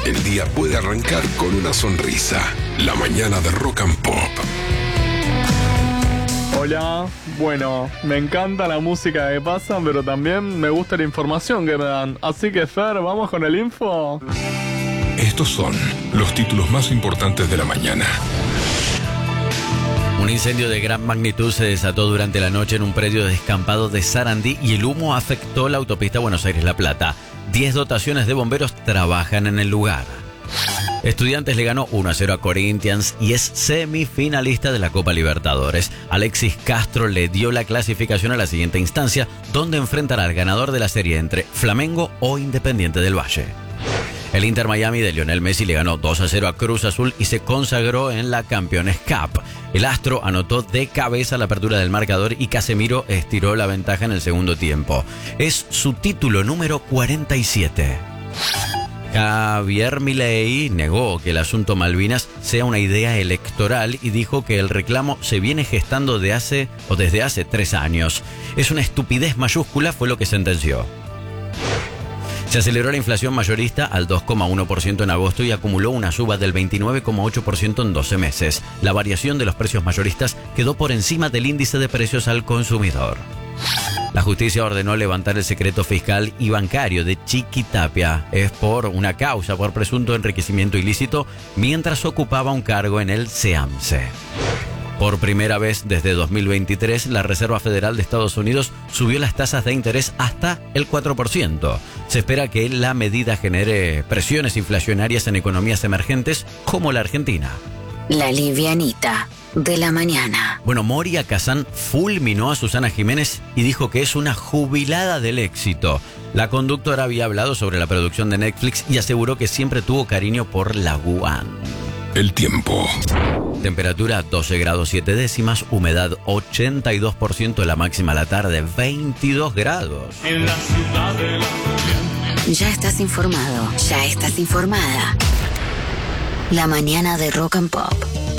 el día puede arrancar con una sonrisa. La mañana de Rock and Pop. Hola, bueno, me encanta la música que pasan, pero también me gusta la información que me dan. Así que Fer, ¿vamos con el info? Estos son los títulos más importantes de la mañana. Un incendio de gran magnitud se desató durante la noche en un predio descampado de Sarandí y el humo afectó la autopista Buenos Aires-La Plata. 10 dotaciones de bomberos trabajan en el lugar. Estudiantes le ganó 1-0 a Corinthians y es semifinalista de la Copa Libertadores. Alexis Castro le dio la clasificación a la siguiente instancia, donde enfrentará al ganador de la serie entre Flamengo o Independiente del Valle. El Inter Miami de Lionel Messi le ganó 2-0 a Cruz Azul y se consagró en la Campeones Cup. El astro anotó de cabeza la apertura del marcador y Casemiro estiró la ventaja en el segundo tiempo. Es su título número 47. Javier Milei negó que el asunto Malvinas sea una idea electoral y dijo que el reclamo se viene gestando desde hace 3 años. Es una estupidez mayúscula, fue lo que sentenció. Se aceleró la inflación mayorista al 2,1% en agosto y acumuló una suba del 29,8% en 12 meses. La variación de los precios mayoristas quedó por encima del índice de precios al consumidor. La justicia ordenó levantar el secreto fiscal y bancario de Chiquitapia. Es por una causa por presunto enriquecimiento ilícito mientras ocupaba un cargo en el SEAMSE. Por primera vez desde 2023, la Reserva Federal de Estados Unidos subió las tasas de interés hasta el 4%. Se espera que la medida genere presiones inflacionarias en economías emergentes como la Argentina. La livianita de la mañana. Bueno, Moria Kazan fulminó a Susana Jiménez y dijo que es una jubilada del éxito. La conductora había hablado sobre la producción de Netflix y aseguró que siempre tuvo cariño por la One. El tiempo. Temperatura 12 grados 7 décimas, humedad 82%, la máxima a la tarde 22 grados. En la ciudad de la... Ya estás informado, ya estás informada. La mañana de Rock and Pop.